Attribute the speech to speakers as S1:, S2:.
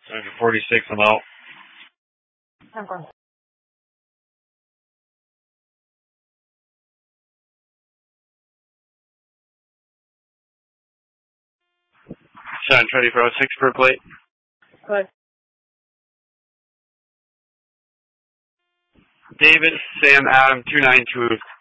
S1: 46, I'm out.
S2: I'm going.
S1: 724, 6 per plate.
S2: Good.
S1: David, Sam, Adam, 292.